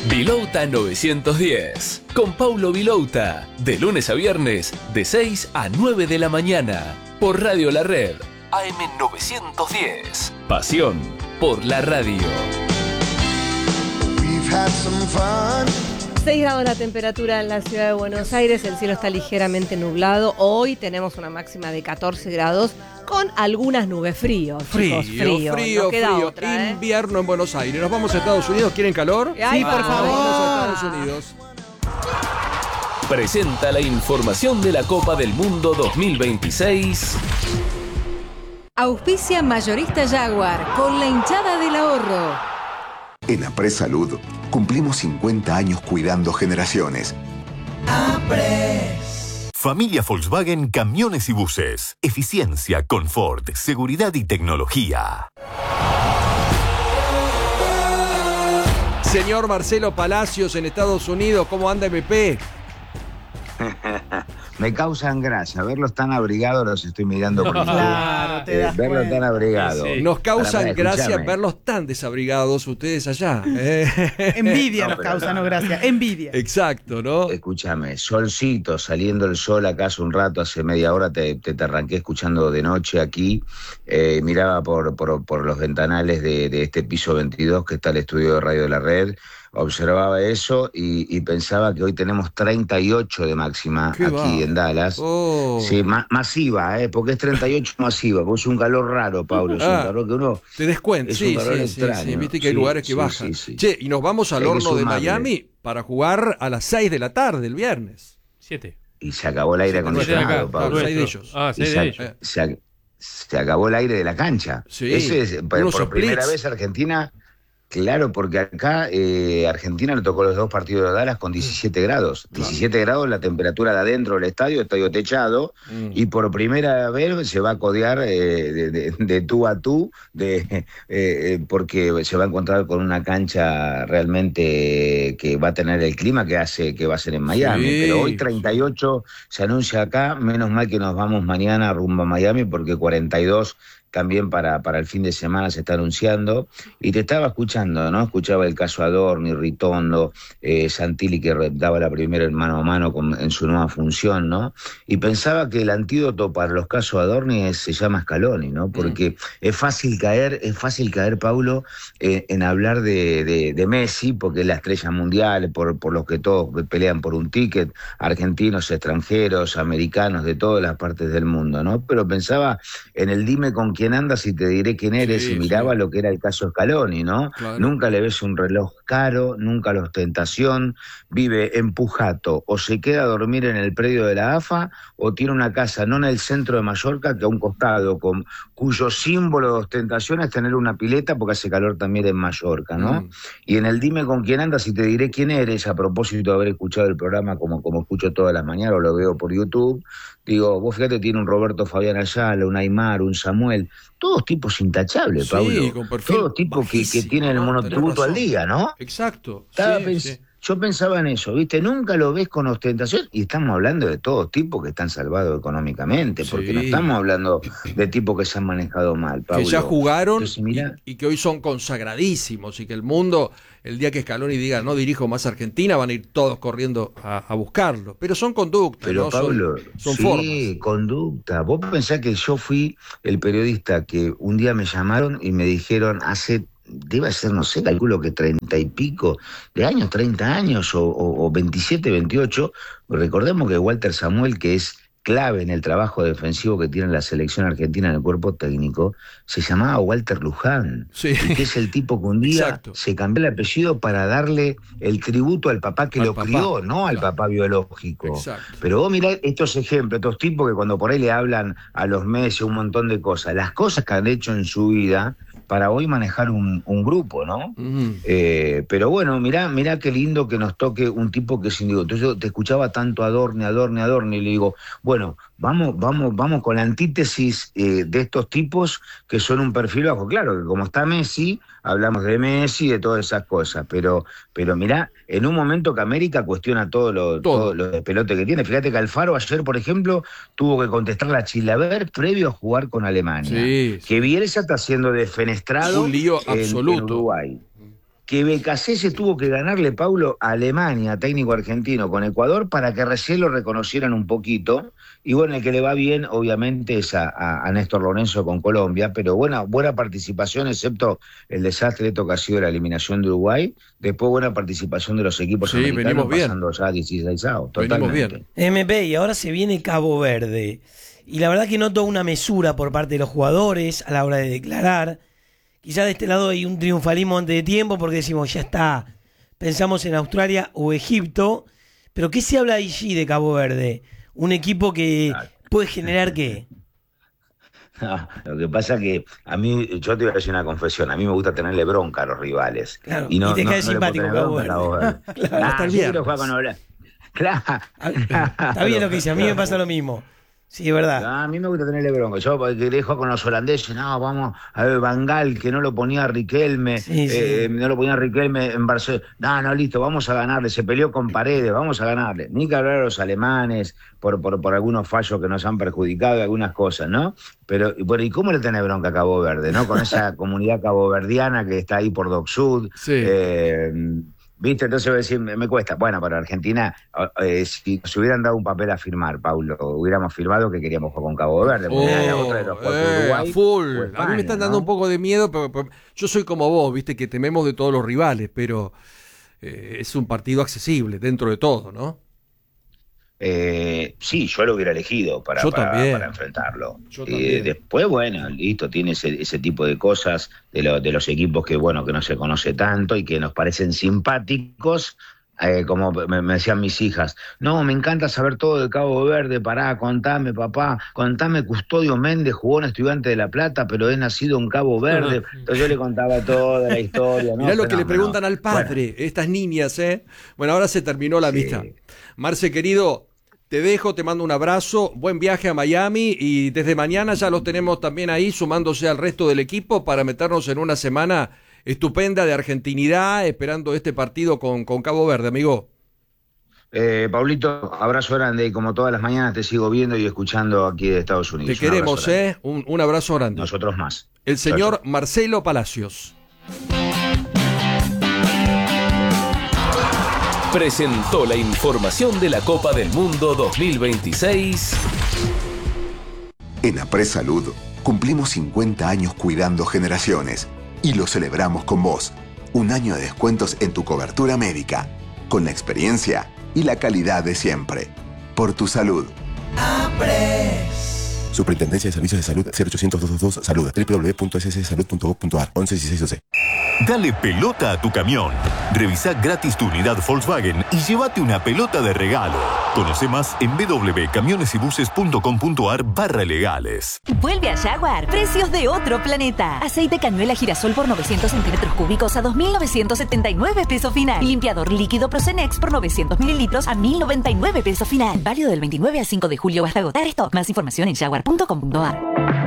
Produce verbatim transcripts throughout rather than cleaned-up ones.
Vilouta novecientos diez, con Paulo Vilouta, de lunes a viernes, de seis a nueve de la mañana, por Radio La Red, A M novecientos diez. Pasión por la radio. seis grados la temperatura en la ciudad de Buenos Aires, el cielo está ligeramente nublado. Hoy tenemos una máxima de catorce grados con algunas nubes, frío, Frío, chicos, frío, frío, no queda frío. otra, ¿eh? Invierno en Buenos Aires. ¿Nos vamos a Estados Unidos? ¿Quieren calor? Ay, por favor. Vamos a Estados Unidos. Presenta la información de la Copa del Mundo dos mil veintiséis. Auspicia Mayorista Jaguar con la hinchada del ahorro. En Apres Salud cumplimos cincuenta años cuidando generaciones. Apres. Familia Volkswagen Camiones y Buses. Eficiencia, confort, seguridad y tecnología. Señor Marcelo Palacios en Estados Unidos, ¿cómo anda M P? Me causan gracia, verlos tan abrigados los estoy mirando por Claro, te das eh, verlos cuenta. tan abrigados. Sí, sí. Nos causan Para, para, gracia escúchame. verlos tan desabrigados ustedes allá. Eh. Envidia No, nos pero causa, no. no gracia. Envidia. Exacto, ¿no? Escúchame, solcito, saliendo el sol acá hace un rato, hace media hora te, te, te arranqué escuchando de noche aquí, eh, miraba por, por, por los ventanales de, de este piso veintidós que está el estudio de Radio de la Red, observaba eso y, y pensaba que hoy tenemos treinta y ocho de máxima ¿Qué aquí va? en Dallas. Oh. Sí, ma- masiva, ¿eh? Porque es treinta y ocho masiva, porque es un calor raro, Pablo, es Ah. un calor que uno... Te des cuenta, Es sí, un calor sí, sí, extraño. sí, viste que hay Sí, lugares que sí, bajan. sí, sí. Che, y nos vamos al Hay que horno de sumarle. Miami para jugar a las seis de la tarde el viernes. Siete. Y se acabó el aire Sí, acondicionado, acá, Pablo. Los seis de ellos. Ah, Y seis se, de ellos. se- se acabó el aire de la cancha. Sí, Ese es, por, unos por primera splits. vez Argentina, claro, porque acá eh, Argentina le tocó los dos partidos de Dallas con diecisiete grados. diecisiete grados la temperatura de adentro del estadio, estadio techado, Mm. y por primera vez se va a codear eh, de, de- de tú a tú, de, eh, eh, porque se va a encontrar con una cancha realmente que va a tener el clima que hace que va a ser en Miami. Sí, Pero hoy treinta y ocho se anuncia acá, menos mal que nos vamos mañana rumbo a Miami porque cuarenta y dos también para, para el fin de semana se está anunciando. Y te estaba escuchando, ¿no? Escuchaba el caso Adorni, Ritondo, eh, Santilli que re- daba la primera en mano a mano con, en su nueva función, ¿no? Y pensaba que el antídoto para los casos Adorni es, se llama Scaloni, ¿no? Porque es fácil caer, es fácil caer, Paulo, eh, en hablar de, de, de Messi, porque es la estrella mundial, por, por los que todos pelean por un ticket, argentinos, extranjeros, americanos, de todas las partes del mundo, ¿no? Pero pensaba en el dime con quién andas y te diré quién eres, Sí, y miraba sí. lo que era el caso Scaloni, ¿no? Claro. Nunca le ves un reloj caro, nunca la ostentación, vive en Pujato, o se queda a dormir en el predio de la A F A, o tiene una casa no en el centro de Mallorca, que a un costado, con, cuyo símbolo de ostentación es tener una pileta, porque hace calor también en Mallorca, ¿no? Mm. Y en el dime con quién andas y te diré quién eres, a propósito de haber escuchado el programa como, como escucho todas las mañanas, o lo veo por YouTube, digo, vos fíjate, tiene un Roberto Fabián Ayala, un Aymar, un Samuel, todos tipos intachables, Sí, Pablo. con perfil Todos tipos que, que bajísimo, tienen el ¿no? monotributo Tenés al día, ¿no? Exacto. Estaba Sí, pens- sí. Yo pensaba en eso, ¿viste? Nunca lo ves con ostentación y estamos hablando de todos tipos que están salvados económicamente, porque Sí. no estamos hablando de tipos que se han manejado mal, Pablo. Que ya jugaron Entonces, mirá, y, y que hoy son consagradísimos y que el mundo, el día que Scaloni diga no dirijo más Argentina, van a ir todos corriendo a, a buscarlo. Pero son conductas, Pero ¿no? Pablo, son, son sí, formas. conducta. Vos pensás que yo fui el periodista que un día me llamaron y me dijeron hace, debe ser, no sé, calculo que treinta y pico de años, treinta años o, o, o veintisiete, veintiocho. Recordemos que Walter Samuel, que es clave en el trabajo defensivo que tiene la selección argentina en el cuerpo técnico, se llamaba Walter Luján, Sí. y que es el tipo que un día Exacto. se cambió el apellido para darle el tributo al papá que Al lo papá, crió, no al claro. papá biológico. Exacto. Pero vos mirá estos ejemplos, estos tipos que cuando por ahí le hablan a los Messi un montón de cosas, las cosas que han hecho en su vida para hoy manejar un, un grupo, ¿no? Mm. Eh, pero bueno, mirá, mirá qué lindo que nos toque un tipo que es individuo. Entonces yo te escuchaba tanto Adorni, Adorni, Adorni, y le digo, bueno, vamos, vamos, vamos con la antítesis eh, de estos tipos que son un perfil bajo. Claro, que como está Messi, hablamos de Messi y de todas esas cosas, pero, pero mirá, en un momento que América cuestiona todo lo, Todo. todo lo de pelote que tiene. Fíjate que Alfaro ayer, por ejemplo, tuvo que contestar la Chilaver previo a jugar con Alemania. Sí, sí. Que Bielsa está siendo defenestrado Un lío en- absoluto. en Uruguay. que Becasese tuvo que ganarle, Paulo, a Alemania, técnico argentino, con Ecuador, para que recién lo reconocieran un poquito. Y bueno, el que le va bien, obviamente, es a, a, a Néstor Lorenzo con Colombia, pero buena, buena participación, excepto el desastre que ha sido la eliminación de Uruguay. Después, buena participación de los equipos sí, americanos, venimos pasando bien. ya dieciséis avos. Venimos bien. M P, y ahora se viene Cabo Verde. Y la verdad que noto una mesura por parte de los jugadores a la hora de declarar. Quizás de este lado hay un triunfalismo antes de tiempo porque decimos, ya está, pensamos en Australia o Egipto, pero ¿qué se habla allí de Cabo Verde? Un equipo que puede generar ¿qué? No, lo que pasa es que a mí, yo te voy a decir una confesión, a mí me gusta tenerle bronca a los rivales. Claro, y, no, y te no, cae no simpático Cabo Verde. Cabo Verde. Claro, Ah, hasta el yo quiero viernes. jugar con Holanda. Claro. Está bien lo que dice, a mí me pasa lo mismo. Sí, es verdad. A mí me gusta tenerle bronca. Yo quería jugar con los holandeses. No, vamos a ver, Van Gaal, que no lo ponía a Riquelme. Sí, sí. Eh, no lo ponía a Riquelme en Barcelona. No, no, listo, vamos a ganarle. Se peleó con Paredes, vamos a ganarle. Ni que hablar a los alemanes por, por, por algunos fallos que nos han perjudicado y algunas cosas, ¿no? Pero, bueno, ¿y cómo le tenés bronca a Cabo Verde, no? Con esa comunidad caboverdiana que está ahí por Dock Sud. Sí. Eh, ¿Viste? Entonces voy a decir, me, me cuesta. Bueno, para Argentina, eh, si nos hubieran dado un papel a firmar, Paulo, hubiéramos firmado que queríamos jugar con Cabo Verde. Oh, La otra de los cuatro eh, Uruguay, a full. o A España, mí me están dando ¿no? un poco de miedo, pero, pero yo soy como vos, viste, que tememos de todos los rivales, pero eh, es un partido accesible dentro de todo, ¿no? Eh, sí, yo lo hubiera elegido para, Yo para, también. para enfrentarlo. Yo Eh, también. después, bueno, listo, tiene ese, ese tipo de cosas de, lo, de los equipos que, bueno, que no se conoce tanto y que nos parecen simpáticos. Eh, como me, me decían mis hijas, no, me encanta saber todo de Cabo Verde, pará, contame, papá, contame, Custodio Méndez jugó en Estudiante de La Plata, pero es nacido en Cabo Verde. Entonces yo le contaba toda la historia. ¿no? Mirá lo que le Fenómeno. preguntan al padre, Bueno, estas niñas, ¿eh? Bueno, ahora se terminó la Sí. amistad. Marce, querido, te dejo, te mando un abrazo, buen viaje a Miami y desde mañana ya los tenemos también ahí sumándose al resto del equipo para meternos en una semana estupenda de argentinidad, esperando este partido con, con Cabo Verde, amigo. Eh, Paulito, abrazo grande y como todas las mañanas te sigo viendo y escuchando aquí de Estados Unidos. Te Un queremos, abrazo grande. ¿eh? Un, un abrazo grande. Nosotros más. El señor Chao, chao. Marcelo Palacios. Presentó la información de la Copa del Mundo dos mil veintiséis. En Apres Salud cumplimos cincuenta años cuidando generaciones y lo celebramos con vos. Un año de descuentos en tu cobertura médica, con la experiencia y la calidad de siempre. Por tu salud. Superintendencia de Servicios de Salud cero ochocientos, doscientos veintidós Salud doble u doble u doble u punto s s salud punto gov punto a r once dieciséis doce. Dale pelota a tu camión. Revisa gratis tu unidad Volkswagen y llévate una pelota de regalo. Conoce más en w w w punto camiones y buses punto com punto a r barra legales. Vuelve a Jaguar. Precios de otro planeta. Aceite cañuela girasol por novecientos centímetros cúbicos a dos mil novecientos setenta y nueve pesos final. Limpiador líquido Procenex por novecientos mililitros a mil noventa y nueve pesos final. Válido del veintinueve al cinco de julio hasta agotar stock. Más información en jaguar punto com punto a r.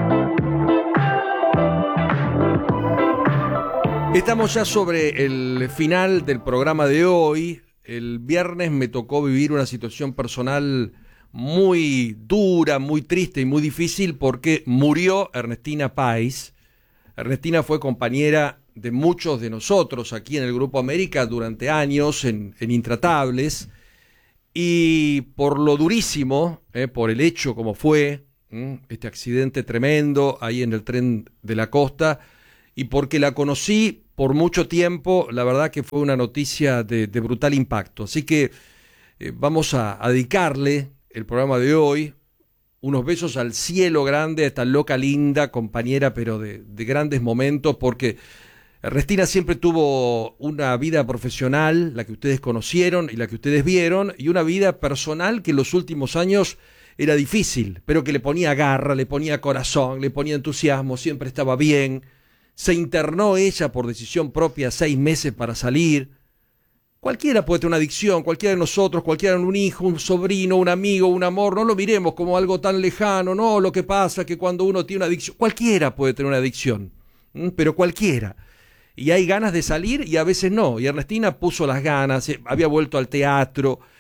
Estamos ya sobre el final del programa de hoy. El viernes me tocó vivir una situación personal muy dura, muy triste y muy difícil porque murió Ernestina Páez. Ernestina fue compañera de muchos de nosotros aquí en el Grupo América durante años en, en Intratables, y por lo durísimo, eh, por el hecho como fue, ¿m? este accidente tremendo ahí en el tren de la costa, y porque la conocí por mucho tiempo, la verdad que fue una noticia de, de brutal impacto. Así que eh, vamos a, a dedicarle el programa de hoy unos besos al cielo grande a esta loca linda compañera, pero de, de grandes momentos, porque Ernestina siempre tuvo una vida profesional, la que ustedes conocieron y la que ustedes vieron, y una vida personal que en los últimos años era difícil, pero que le ponía garra, le ponía corazón, le ponía entusiasmo, siempre estaba bien. Se internó ella por decisión propia seis meses para salir. Cualquiera puede tener una adicción, cualquiera de nosotros, cualquiera un hijo, un sobrino, un amigo, un amor, no lo miremos como algo tan lejano, no, lo que pasa es que cuando uno tiene una adicción, cualquiera puede tener una adicción, pero cualquiera. Y hay ganas de salir y a veces no, y Ernestina puso las ganas, había vuelto al teatro,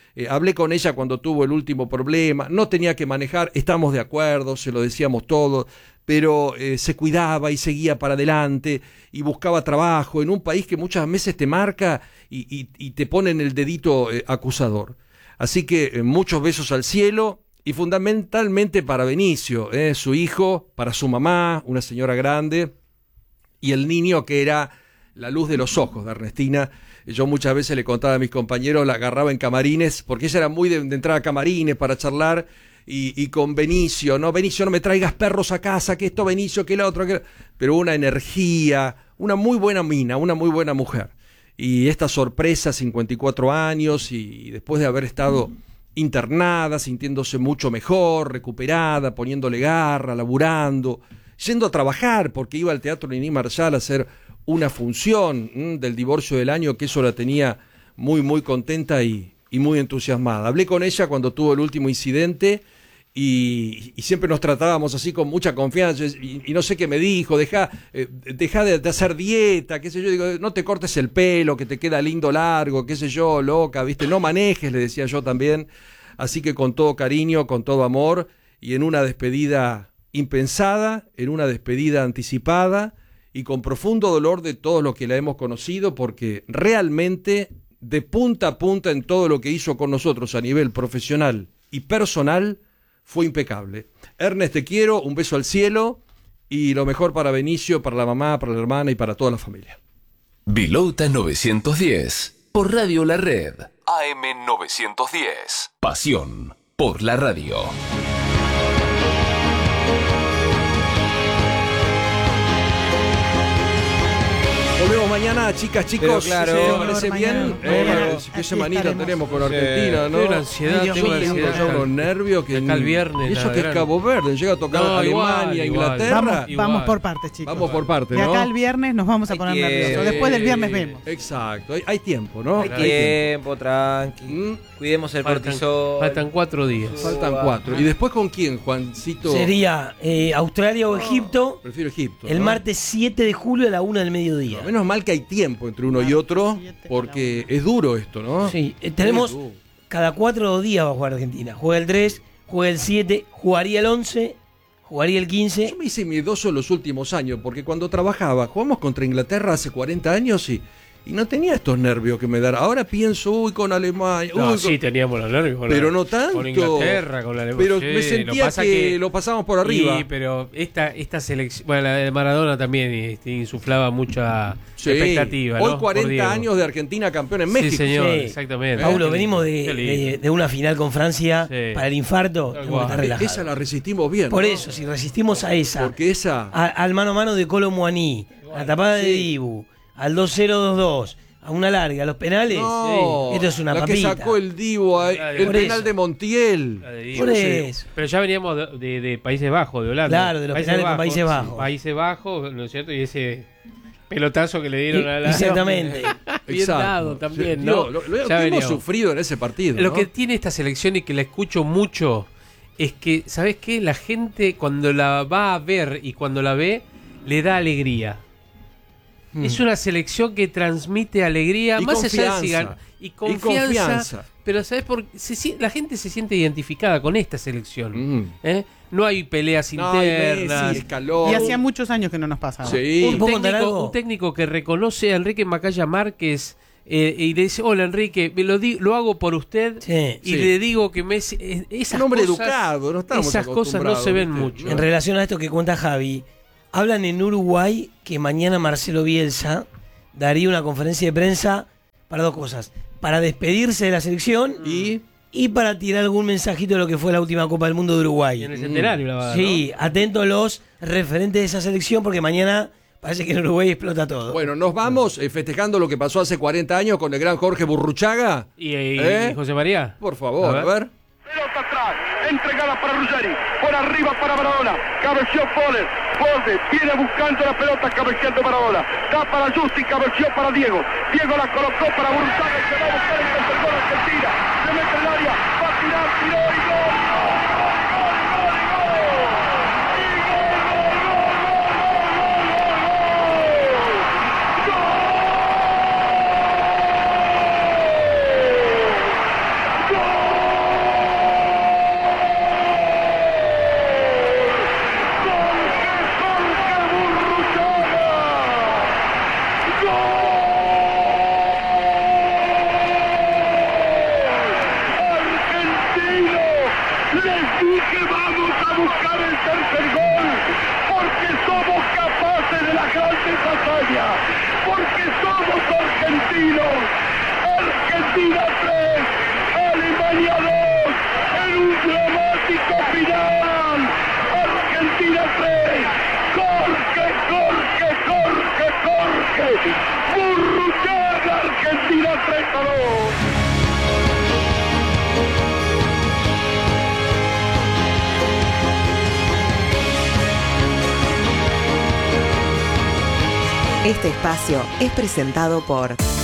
Eh, hablé con ella cuando tuvo el último problema, no tenía que manejar, estamos de acuerdo, se lo decíamos todos, pero eh, se cuidaba y seguía para adelante y buscaba trabajo en un país que muchas veces te marca y, y, y te pone en el dedito eh, acusador. Así que eh, muchos besos al cielo y fundamentalmente para Benicio, eh, su hijo, para su mamá, una señora grande, y el niño que era la luz de los ojos de Ernestina. Yo muchas veces le contaba a mis compañeros, la agarraba en camarines, porque ella era muy de, de entrar a camarines para charlar, y, y con Benicio, no, Benicio, no me traigas perros a casa, que esto, Benicio, que el otro, que... pero una energía, una muy buena mina, una muy buena mujer. Y esta sorpresa, cincuenta y cuatro años, y después de haber estado internada, sintiéndose mucho mejor, recuperada, poniéndole garra, laburando, yendo a trabajar, porque iba al Teatro Nini Marshall a hacer una función mmm, del divorcio del año, que eso la tenía muy, muy contenta y, y muy entusiasmada. Hablé con ella cuando tuvo el último incidente y, y siempre nos tratábamos así con mucha confianza, y, y no sé qué me dijo, deja, eh, deja de, de hacer dieta, qué sé yo, digo, no te cortes el pelo, que te queda lindo largo, qué sé yo, loca, viste, no manejes, le decía yo también. Así que con todo cariño, con todo amor, y en una despedida impensada, en una despedida anticipada, y con profundo dolor de todos los que la hemos conocido, porque realmente de punta a punta en todo lo que hizo con nosotros a nivel profesional y personal fue impecable. Ernest, te quiero, un beso al cielo y lo mejor para Benicio, para la mamá, para la hermana y para toda la familia. Vilouta novecientos diez, por Radio La Red, A M novecientos diez. Pasión por la radio. Volvemos mañana, chicas, chicos. Pero claro, ¿se sí, parece bien? Eh, ¿Qué semanita tenemos con Argentina, sí, no? tengo ansiedad, Yo tengo tengo ansiedad. yo con nervios. Que Acá el viernes, y eso la que es gran- Cabo Verde, llega a tocar No, Alemania, igual, Inglaterra. Vamos, vamos por partes, chicos. Vamos por partes, De ¿no? acá al viernes nos vamos a poner que- nerviosos. Después del viernes vemos. Exacto, hay, hay tiempo, ¿no? Hay Hay tiempo, tranqui. Cuidemos el Faltan- cortisol. faltan cuatro días. Faltan cuatro. ¿Y después con quién, Juancito? Sería eh, Australia o Egipto Prefiero Egipto. el ¿no? martes siete de julio a la una del mediodía. Menos mal que hay tiempo entre uno y otro, porque es duro esto, ¿no? Sí, eh, tenemos Muy duro. cada cuatro días va a jugar Argentina. Juega el tres, juega el siete, jugaría el once, jugaría el quince. Yo me hice miedoso en los últimos años, porque cuando trabajaba, jugamos contra Inglaterra hace cuarenta años y, y no tenía estos nervios que me dan. Ahora pienso, uy, con Alemania. No, uy, sí, con... teníamos los nervios. Con Pero la- no tanto. Con Inglaterra, con la Alemania. Pero sí, me lo sentía pasa que, lo pasamos por arriba. Sí, pero esta, esta selección, bueno, la de Maradona también este, insuflaba mucha Sí. expectativa. Hoy ¿no? Por cuarenta Diego. años de Argentina campeón en Sí, México. señor, Sí. exactamente. Paulo, Qué venimos de, lindo, qué lindo. de- de una final con Francia Sí. para el infarto. Tal Tenemos que cual. estar relajados. Esa la resistimos bien. Por ¿no? eso, si resistimos a esa, Porque esa. a- al mano a mano de Colo Muaní, a la tapada de Sí. Dibu, al dos cero dos dos, a una larga, a los penales, No, esto es una la papita. que sacó el Divo, ahí, La de- el Por penal eso. de Montiel. La de Diego. Por Yo no sé. eso. Pero ya veníamos de, de- de Países Bajos, de Holanda. Claro, de los penales con Países Bajos. Países Bajos, ¿no es cierto? Y ese pelotazo que le dieron a la... Exactamente. Bien Exacto. dado también, Sí, ¿no? Lo, lo- lo Ya que hemos veníamos. sufrido en ese partido. Lo ¿no? que tiene esta selección y que la escucho mucho es que, ¿sabes qué? La gente cuando la va a ver y cuando la ve, le da alegría. Hmm. Es una selección que transmite alegría, Y más allá de si confianza. gana- y Y confianza, confianza. pero ¿sabes por qué? Se si- la gente se siente identificada con esta selección. Mm. ¿eh? No hay peleas No, hay internas. Messi, Scaloni. Y hacía muchos años que no nos pasaba. Sí. un, ¿Puedo contar técnico, algo? un técnico que reconoce a Enrique Macaya Márquez eh, y le dice, hola Enrique, me lo, di- lo hago por usted Sí. y Sí. le digo que Messi... eh, esas Un hombre cosas, educado, no estamos esas cosas no se ven acostumbrados, mucho. ¿viste? En relación a esto que cuenta Javi, hablan en Uruguay que mañana Marcelo Bielsa daría una conferencia de prensa para dos cosas. Para despedirse de la selección Y y para tirar algún mensajito de lo que fue la última Copa del Mundo de Uruguay. Y en el centenario la va a dar, Sí, atento a los referentes de esa selección porque mañana parece que en Uruguay explota todo. bueno, nos vamos eh, festejando lo que pasó hace cuarenta años con el gran Jorge Burruchaga. ¿no? ¿Y, y- ¿Eh? y José María? Por favor, A a ver. ver. Pelota atrás, entregada para Ruggeri, por arriba para Maradona, cabeció Poller, Poller viene buscando la pelota, cabeceando Maradona, da para Justi, cabeció para Diego, Diego la colocó para Burruchaga y se va a buscar el tercer gol Argentina, se mete en el área, va a tirar, tiró y gol, gol, gol, gol, gol, gol, gol, gol, gol, gol, gol, gol, gol, gol, gol, gol, gol, gol, gol, Messi. Burruchaga, Argentina tres a dos. Este espacio es presentado por